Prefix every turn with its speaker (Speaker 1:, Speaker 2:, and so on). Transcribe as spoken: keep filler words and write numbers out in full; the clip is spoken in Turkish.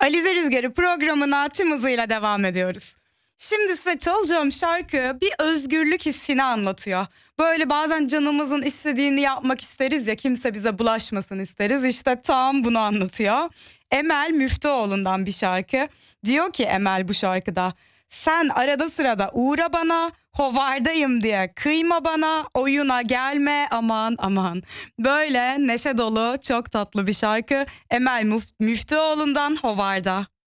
Speaker 1: Alize Rüzgarı programına tüm hızıyla devam ediyoruz. Şimdi size çalacağım şarkı bir özgürlük hissini anlatıyor. Böyle bazen canımızın istediğini yapmak isteriz ya, kimse bize bulaşmasın isteriz. İşte tam bunu anlatıyor. Emel Müftüoğlu'ndan bir şarkı. Diyor ki Emel bu şarkıda: sen arada sırada uğra bana, hovardayım diye kıyma bana, oyuna gelme aman aman. Böyle neşe dolu çok tatlı bir şarkı. Emel Müftüoğlu'ndan Hovarda.